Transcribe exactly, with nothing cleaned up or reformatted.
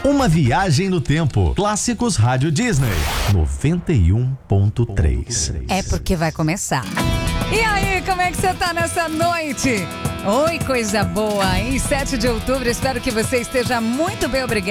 Uma viagem no tempo. Clássicos Rádio Disney. noventa e um ponto três. É porque vai começar. E aí, como é que você tá nessa noite? Oi, coisa boa, em sete de outubro, espero que você esteja muito bem, obrigada.